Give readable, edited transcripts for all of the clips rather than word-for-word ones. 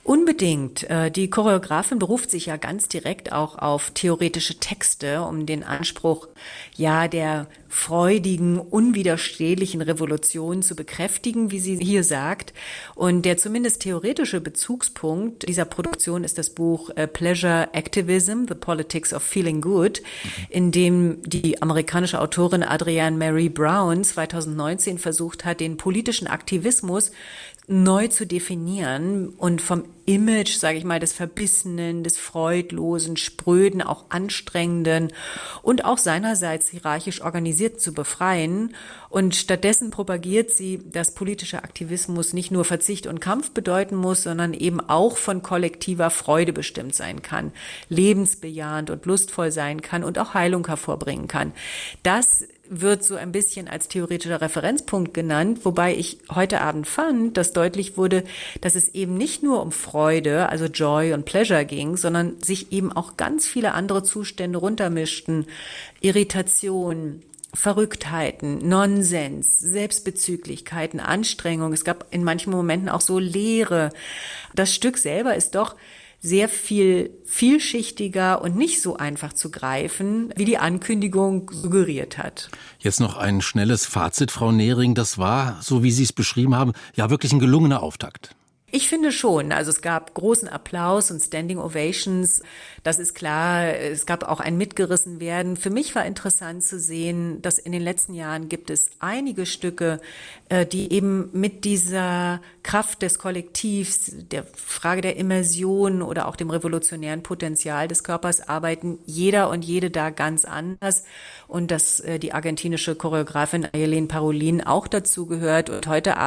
Unbedingt. Die Choreografin beruft sich ja ganz direkt auch auf theoretische Texte, um den Anspruch, ja, der freudigen, unwiderstehlichen Revolution zu bekräftigen, wie sie hier sagt. Und der zumindest theoretische Bezugspunkt dieser Produktion ist das Buch Pleasure Activism, The Politics of Feeling Good, in dem die amerikanische Autorin Adrienne Mary Brown 2019 versucht hat, den politischen Aktivismus neu zu definieren und vom Image, sage ich mal, des Verbissenen, des Freudlosen, Spröden, auch Anstrengenden und auch seinerseits hierarchisch organisiert zu befreien. Und stattdessen propagiert sie, dass politischer Aktivismus nicht nur Verzicht und Kampf bedeuten muss, sondern eben auch von kollektiver Freude bestimmt sein kann, lebensbejahend und lustvoll sein kann und auch Heilung hervorbringen kann. Das wird so ein bisschen als theoretischer Referenzpunkt genannt, wobei ich heute Abend fand, dass deutlich wurde, dass es eben nicht nur um Freude, also Joy und Pleasure ging, sondern sich eben auch ganz viele andere Zustände runtermischten. Irritation, Verrücktheiten, Nonsens, Selbstbezüglichkeiten, Anstrengung. Es gab in manchen Momenten auch so Leere. Das Stück selber ist doch sehr viel vielschichtiger und nicht so einfach zu greifen, wie die Ankündigung suggeriert hat. Jetzt noch ein schnelles Fazit, Frau Nehring. Das war, so wie Sie es beschrieben haben, ja wirklich ein gelungener Auftakt. Ich finde schon. Also es gab großen Applaus und Standing Ovations. Das ist klar. Es gab auch ein Mitgerissenwerden. Für mich war interessant zu sehen, dass in den letzten Jahren gibt es einige Stücke, die eben mit dieser Kraft des Kollektivs, der Frage der Immersion oder auch dem revolutionären Potenzial des Körpers arbeiten. Jeder und jede da ganz anders. Und dass die argentinische Choreografin Ayelen Parolin auch dazu gehört und heute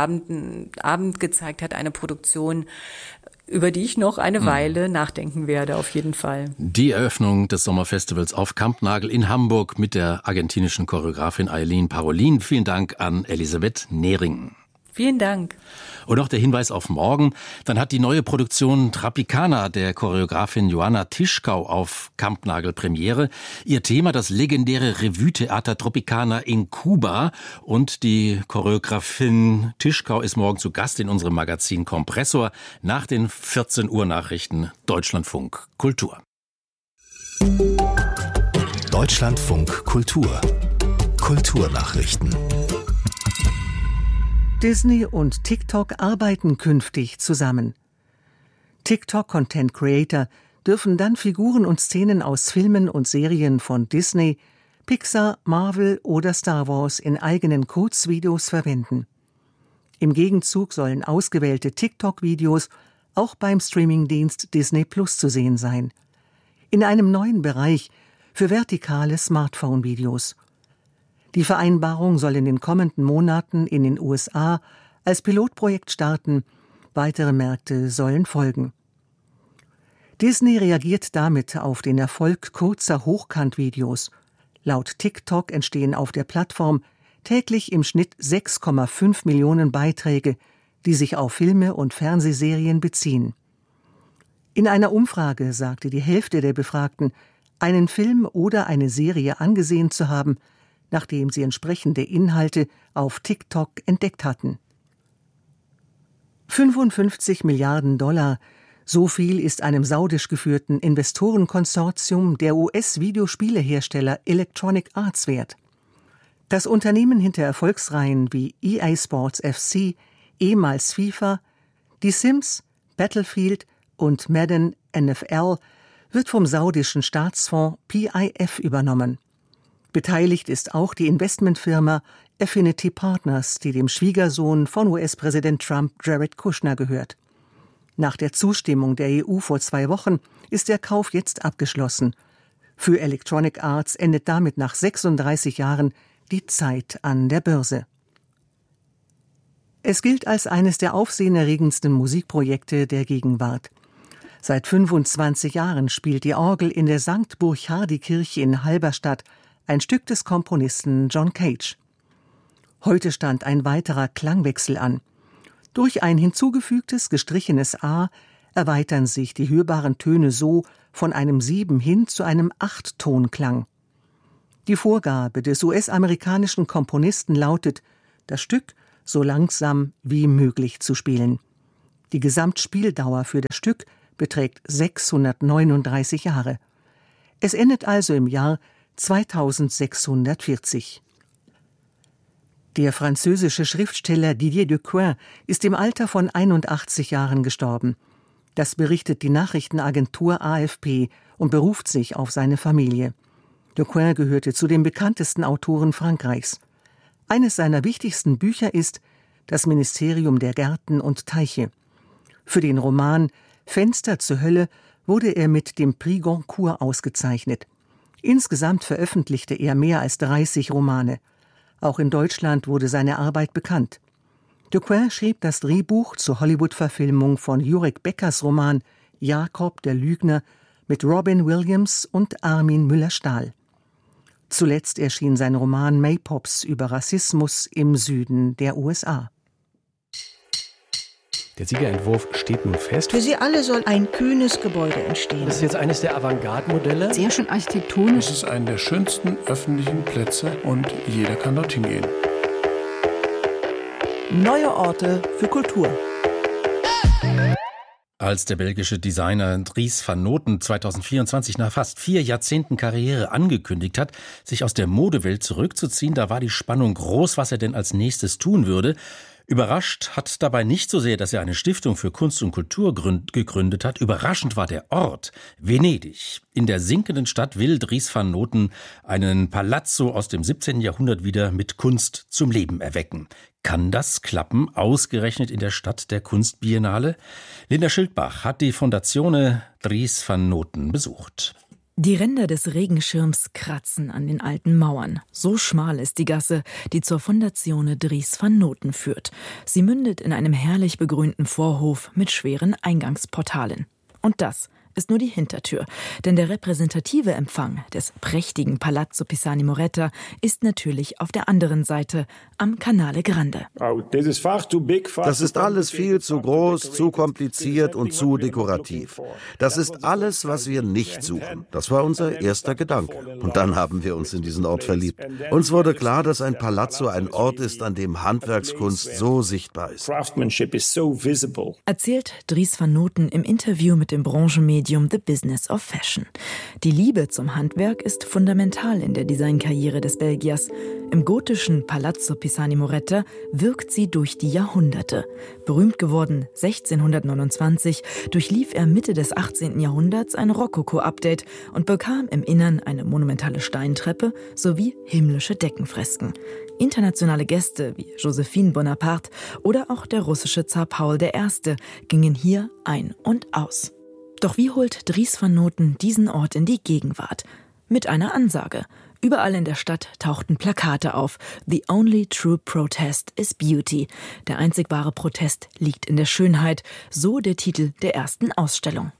Abend gezeigt hat, eine Produktion, über die ich noch eine Weile nachdenken werde, auf jeden Fall. Die Eröffnung des Sommerfestivals auf Kampnagel in Hamburg mit der argentinischen Choreografin Ayelen Parolin. Vielen Dank an Elisabeth Nehring. Vielen Dank. Und noch der Hinweis auf morgen. Dann hat die neue Produktion Tropicana der Choreografin Joanna Tischkau auf Kampnagel Premiere. Ihr Thema das legendäre Revue-Theater Tropicana in Kuba. Und die Choreografin Tischkau ist morgen zu Gast in unserem Magazin Kompressor nach den 14 Uhr Nachrichten Deutschlandfunk Kultur. Deutschlandfunk Kultur. Kulturnachrichten. Disney und TikTok arbeiten künftig zusammen. TikTok-Content-Creator dürfen dann Figuren und Szenen aus Filmen und Serien von Disney, Pixar, Marvel oder Star Wars in eigenen Kurzvideos verwenden. Im Gegenzug sollen ausgewählte TikTok-Videos auch beim Streamingdienst Disney Plus zu sehen sein. In einem neuen Bereich für vertikale Smartphone-Videos. Die Vereinbarung soll in den kommenden Monaten in den USA als Pilotprojekt starten. Weitere Märkte sollen folgen. Disney reagiert damit auf den Erfolg kurzer Hochkant-Videos. Laut TikTok entstehen auf der Plattform täglich im Schnitt 6,5 Millionen Beiträge, die sich auf Filme und Fernsehserien beziehen. In einer Umfrage sagte die Hälfte der Befragten, einen Film oder eine Serie angesehen zu haben, nachdem sie entsprechende Inhalte auf TikTok entdeckt hatten. 55 Milliarden $, so viel ist einem saudisch geführten Investorenkonsortium der US-Videospielehersteller Electronic Arts wert. Das Unternehmen hinter Erfolgsreihen wie EA Sports FC, ehemals FIFA, Die Sims, Battlefield und Madden NFL wird vom saudischen Staatsfonds PIF übernommen. Beteiligt ist auch die Investmentfirma Affinity Partners, die dem Schwiegersohn von US-Präsident Trump, Jared Kushner, gehört. Nach der Zustimmung der EU vor 2 Wochen ist der Kauf jetzt abgeschlossen. Für Electronic Arts endet damit nach 36 Jahren die Zeit an der Börse. Es gilt als eines der aufsehenerregendsten Musikprojekte der Gegenwart. Seit 25 Jahren spielt die Orgel in der St. Burchardikirche in Halberstadt, ein Stück des Komponisten John Cage. Heute stand ein weiterer Klangwechsel an. Durch ein hinzugefügtes gestrichenes A erweitern sich die hörbaren Töne so von einem 7 hin zu einem 8-Tonklang. Die Vorgabe des US-amerikanischen Komponisten lautet, das Stück so langsam wie möglich zu spielen. Die Gesamtspieldauer für das Stück beträgt 639 Jahre. Es endet also im Jahr 2640. Der französische Schriftsteller Didier Decoing ist im Alter von 81 Jahren gestorben. Das berichtet die Nachrichtenagentur AFP und beruft sich auf seine Familie. Decoing gehörte zu den bekanntesten Autoren Frankreichs. Eines seiner wichtigsten Bücher ist Das Ministerium der Gärten und Teiche. Für den Roman Fenster zur Hölle wurde er mit dem Prix Goncourt ausgezeichnet. Insgesamt veröffentlichte er mehr als 30 Romane. Auch in Deutschland wurde seine Arbeit bekannt. Decoing schrieb das Drehbuch zur Hollywood-Verfilmung von Jurek Beckers Roman Jakob der Lügner mit Robin Williams und Armin Müller-Stahl. Zuletzt erschien sein Roman Maypops über Rassismus im Süden der USA. Der Siegerentwurf steht nun fest. Für sie alle soll ein kühnes Gebäude entstehen. Das ist jetzt eines der Avantgarde-Modelle. Sehr schön architektonisch. Es ist einer der schönsten öffentlichen Plätze und jeder kann dorthin gehen. Neue Orte für Kultur. Als der belgische Designer Dries van Noten 2024 nach fast 4 Jahrzehnten Karriere angekündigt hat, sich aus der Modewelt zurückzuziehen, da war die Spannung groß, was er denn als nächstes tun würde. Überrascht hat dabei nicht so sehr, dass er eine Stiftung für Kunst und Kultur gegründet hat. Überraschend war der Ort, Venedig. In der sinkenden Stadt will Dries van Noten einen Palazzo aus dem 17. Jahrhundert wieder mit Kunst zum Leben erwecken. Kann das klappen, ausgerechnet in der Stadt der Kunstbiennale? Linda Schildbach hat die Fondazione Dries van Noten besucht. Die Ränder des Regenschirms kratzen an den alten Mauern. So schmal ist die Gasse, die zur Fondazione Dries van Noten führt. Sie mündet in einem herrlich begrünten Vorhof mit schweren Eingangsportalen. Und das ist nur die Hintertür, denn der repräsentative Empfang des prächtigen Palazzo Pisani Moretta ist natürlich auf der anderen Seite am Canale Grande. Das ist alles viel zu groß, zu kompliziert und zu dekorativ. Das ist alles, was wir nicht suchen. Das war unser erster Gedanke. Und dann haben wir uns in diesen Ort verliebt. Uns wurde klar, dass ein Palazzo ein Ort ist, an dem Handwerkskunst so sichtbar ist. Erzählt Dries van Noten im Interview mit dem Branchenmedium The Business of Fashion. Die Liebe zum Handwerk ist fundamental in der Designkarriere des Belgiers. Im gotischen Palazzo Pisani Moretta wirkt sie durch die Jahrhunderte. Berühmt geworden 1629, durchlief er Mitte des 18. Jahrhunderts ein Rokoko-Update und bekam im Innern eine monumentale Steintreppe sowie himmlische Deckenfresken. Internationale Gäste wie Josephine Bonaparte oder auch der russische Zar Paul I. gingen hier ein und aus. Doch wie holt Dries van Noten diesen Ort in die Gegenwart? Mit einer Ansage. Überall in der Stadt tauchten Plakate auf. The only true protest is beauty. Der einzig wahre Protest liegt in der Schönheit. So der Titel der ersten Ausstellung.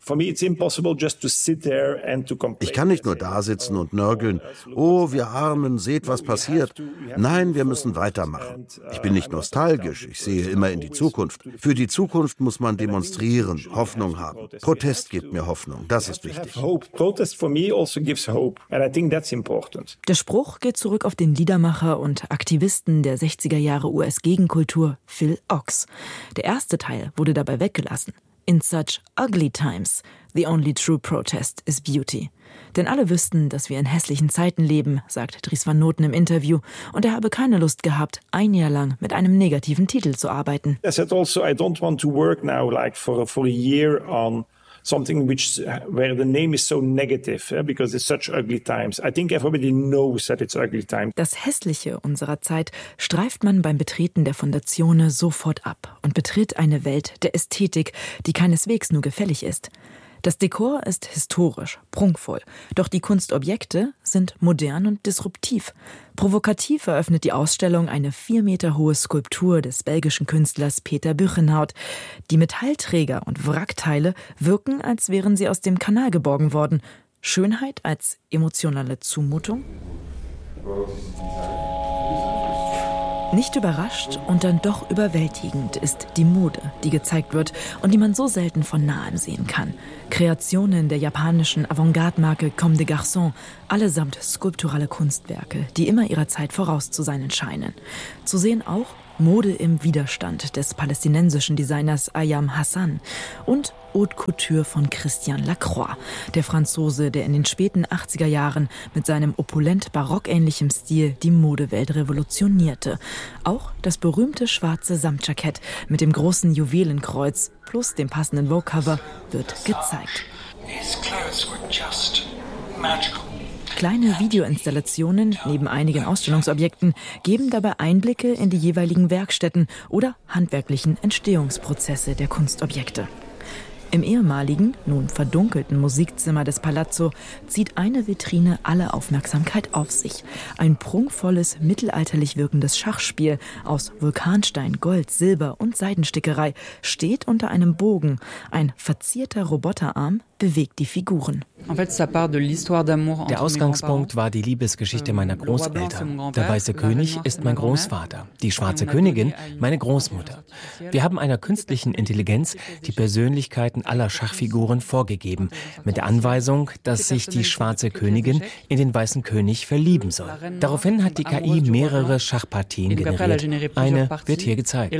Ich kann nicht nur da sitzen und nörgeln. Oh, wir Armen, seht, was passiert. Nein, wir müssen weitermachen. Ich bin nicht nostalgisch. Ich sehe immer in die Zukunft. Für die Zukunft muss man demonstrieren, Hoffnung haben. Protest gibt mir Hoffnung. Das ist wichtig. Der Spruch geht zurück auf den Liedermacher und Aktivisten der 60er Jahre US-Gegenkultur Phil Ochs. Der erste Teil wurde dabei weggelassen. In such ugly times, the only true protest is beauty. Denn alle wüssten, dass wir in hässlichen Zeiten leben, sagt Dries van Noten im Interview. Und er habe keine Lust gehabt, ein Jahr lang mit einem negativen Titel zu arbeiten. I said also, I don't want to work now like for a year on something where the name is so negative, because it's such ugly times. I think everybody knows that it's ugly times. Das Hässliche unserer Zeit streift man beim Betreten der Fondazione sofort ab und betritt eine Welt der Ästhetik, die keineswegs nur gefällig ist. Das Dekor ist historisch, prunkvoll, doch die Kunstobjekte sind modern und disruptiv. Provokativ eröffnet die Ausstellung eine 4 Meter hohe Skulptur des belgischen Künstlers Peter Buchenhout. Die Metallträger und Wrackteile wirken, als wären sie aus dem Kanal geborgen worden. Schönheit als emotionale Zumutung? Nicht überrascht und dann doch überwältigend ist die Mode, die gezeigt wird und die man so selten von nahem sehen kann. Kreationen der japanischen Avantgarde-Marke Comme des Garçons, allesamt skulpturale Kunstwerke, die immer ihrer Zeit voraus zu sein scheinen. Zu sehen auch Mode im Widerstand des palästinensischen Designers Ayam Hassan und Haute Couture von Christian Lacroix, der Franzose, der in den späten 80er Jahren mit seinem opulent barockähnlichen Stil die Modewelt revolutionierte. Auch das berühmte schwarze Samtjackett mit dem großen Juwelenkreuz plus dem passenden Vogue-Cover wird gezeigt. Kleine Videoinstallationen neben einigen Ausstellungsobjekten geben dabei Einblicke in die jeweiligen Werkstätten oder handwerklichen Entstehungsprozesse der Kunstobjekte. Im ehemaligen, nun verdunkelten Musikzimmer des Palazzo zieht eine Vitrine alle Aufmerksamkeit auf sich. Ein prunkvolles, mittelalterlich wirkendes Schachspiel aus Vulkanstein, Gold, Silber und Seidenstickerei steht unter einem Bogen. Ein verzierter Roboterarm bewegt die Figuren. Der Ausgangspunkt war die Liebesgeschichte meiner Großeltern. Der weiße König ist mein Großvater, die schwarze Königin meine Großmutter. Wir haben einer künstlichen Intelligenz die Persönlichkeiten aller Schachfiguren vorgegeben, mit der Anweisung, dass sich die schwarze Königin in den weißen König verlieben soll. Daraufhin hat die KI mehrere Schachpartien generiert. Eine wird hier gezeigt.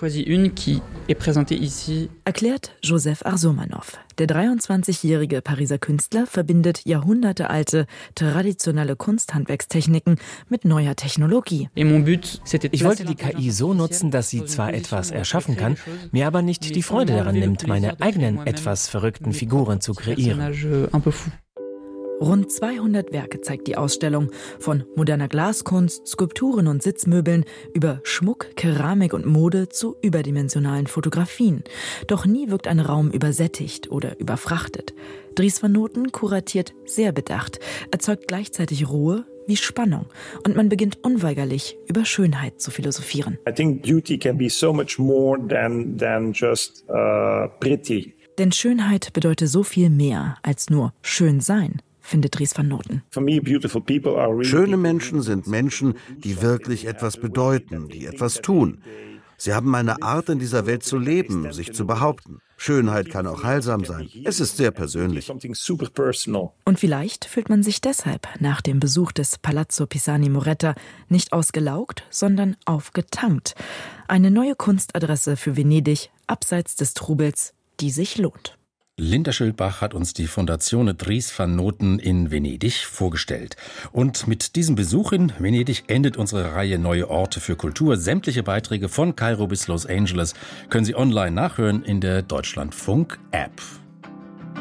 Erklärt Joseph Arsomanov. Der 23-jährige Pariser Künstler verbindet jahrhundertealte, traditionelle Kunsthandwerkstechniken mit neuer Technologie. Ich wollte die KI so nutzen, dass sie zwar etwas erschaffen kann, mir aber nicht die Freude daran nimmt, meine eigenen etwas verrückten Figuren zu kreieren. Rund 200 Werke zeigt die Ausstellung, von moderner Glaskunst, Skulpturen und Sitzmöbeln über Schmuck, Keramik und Mode zu überdimensionalen Fotografien. Doch nie wirkt ein Raum übersättigt oder überfrachtet. Dries van Noten kuratiert sehr bedacht, erzeugt gleichzeitig Ruhe wie Spannung und man beginnt unweigerlich über Schönheit zu philosophieren. I think beauty can be so much more than just pretty. Denn Schönheit bedeutet so viel mehr als nur schön sein, findet Dries van Noten. Schöne Menschen sind Menschen, die wirklich etwas bedeuten, die etwas tun. Sie haben eine Art, in dieser Welt zu leben, sich zu behaupten. Schönheit kann auch heilsam sein. Es ist sehr persönlich. Und vielleicht fühlt man sich deshalb nach dem Besuch des Palazzo Pisani-Moretta nicht ausgelaugt, sondern aufgetankt. Eine neue Kunstadresse für Venedig, abseits des Trubels, die sich lohnt. Linda Schildbach hat uns die Fondazione Dries van Noten in Venedig vorgestellt. Und mit diesem Besuch in Venedig endet unsere Reihe Neue Orte für Kultur. Sämtliche Beiträge von Kairo bis Los Angeles können Sie online nachhören in der Deutschlandfunk-App.